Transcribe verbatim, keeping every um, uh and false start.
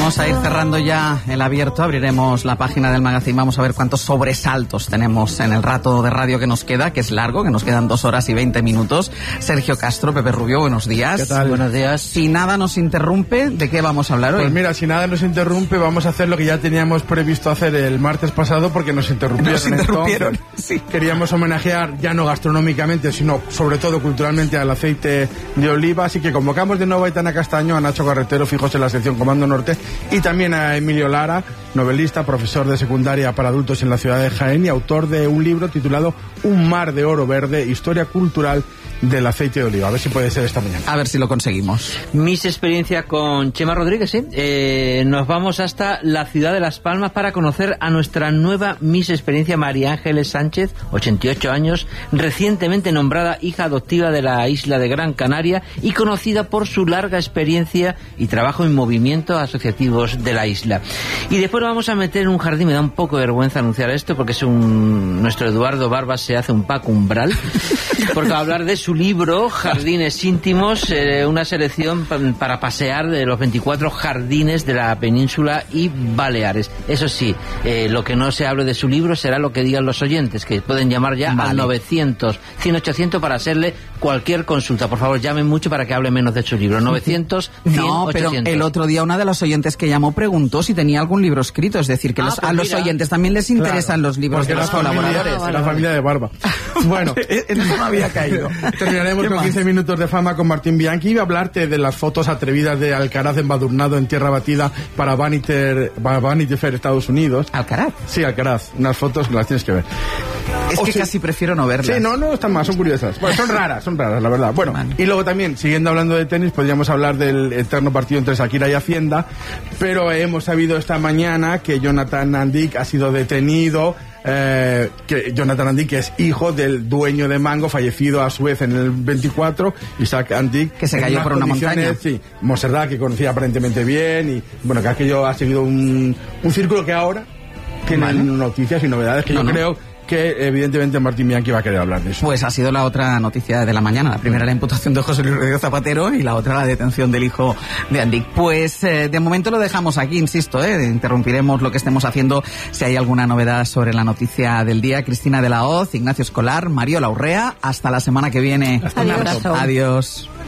Vamos a ir cerrando ya el abierto, abriremos la página del magazine, vamos a ver cuántos sobresaltos tenemos en el rato de radio que nos queda, que es largo, que nos quedan dos horas y veinte minutos. Sergio Castro, Pepe Rubio, buenos días. ¿Qué tal? Buenos días. Si nada nos interrumpe, ¿de qué vamos a hablar hoy? Pues mira, si nada nos interrumpe, vamos a hacer lo que ya teníamos previsto hacer el martes pasado, porque nos interrumpieron. Nos interrumpieron, sí. Queríamos homenajear, ya no gastronómicamente, sino sobre todo culturalmente, al aceite de oliva, así que convocamos de nuevo a Aitana Castaño, a Nacho Carretero, fijos en la sección Comando Norte, y también a Emilio Lara, novelista, profesor de secundaria para adultos en la ciudad de Jaén y autor de un libro titulado Un mar de oro verde, historia cultural del aceite de oliva. A ver si puede ser esta mañana. A ver si lo conseguimos. Mis experiencia con Chema Rodríguez, ¿sí? Eh, nos vamos hasta la ciudad de Las Palmas para conocer a nuestra nueva Miss Experiencia, María Ángeles Sánchez, ochenta y ocho años, recientemente nombrada hija adoptiva de la isla de Gran Canaria y conocida por su larga experiencia y trabajo en movimientos asociativos de la isla. Y después vamos a meter en un jardín, me da un poco de vergüenza anunciar esto porque es un nuestro Eduardo Barbas se hace un Paco Umbral, porque va a hablar de su libro Jardines Íntimos, eh, una selección para pasear de los veinticuatro jardines de la península y Baleares. Eso sí, eh, lo que no se hable de su libro será lo que digan los oyentes, que pueden llamar ya vale. al novecientos, cien, ochocientos para hacerle cualquier consulta. Por favor, llamen mucho para que hable menos de su libro. novecientos, cien, no, pero ochocientos. El otro día una de los oyentes que llamó preguntó si tenía algún libro escrito, es decir, que ah, los, pues a los mira. oyentes también les interesan claro, los libros de los colaboradores. Es la familia de Barba. Bueno, eso no había caído. Terminaremos con quince minutos de fama con Martín Bianchi. Iba a hablarte de las fotos atrevidas de Alcaraz embadurnado en tierra batida para Vanity, para Vanity Fair Estados Unidos. ¿Alcaraz? Sí, Alcaraz. Unas fotos que las tienes que ver. Es o que sea, casi prefiero no verlas. Sí, no, no están más, son curiosas. Bueno, son raras, son raras, la verdad. Bueno, Man. Y luego también, siguiendo hablando de tenis, podríamos hablar del eterno partido entre Shakira y Hacienda, pero hemos sabido esta mañana que Jonathan Andic ha sido detenido. Eh, que Jonathan Andic, que es hijo del dueño de Mango, fallecido a su vez en el veinticuatro, Isaac Andic, que se cayó por una montaña. Sí, Montserrat, que conocía aparentemente bien, y bueno, que aquello ha seguido un, un círculo que ahora tiene vale. noticias y novedades que no, yo no. creo que evidentemente Martín Bianchi va a querer hablar de eso. Pues ha sido la otra noticia de la mañana. La primera la imputación de José Luis Rodríguez Zapatero y la otra la detención del hijo de Andic. Pues eh, de momento lo dejamos aquí, insisto, eh, interrumpiremos lo que estemos haciendo si hay alguna novedad sobre la noticia del día. Cristina de la Hoz, Ignacio Escolar, Mario Laurrea, hasta la semana que viene. Hasta Adiós. Adiós.